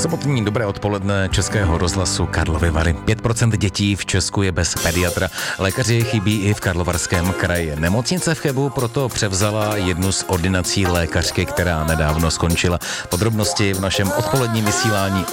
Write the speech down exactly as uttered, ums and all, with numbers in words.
Sobotní dobré odpoledne Českého rozhlasu Karlovy Vary. pět procent dětí v Česku je bez pediatra. Lékaři chybí i v Karlovarském kraji. Nemocnice v Chebu proto převzala jednu z ordinací lékařky, která nedávno skončila. Podrobnosti v našem odpoledním vysílání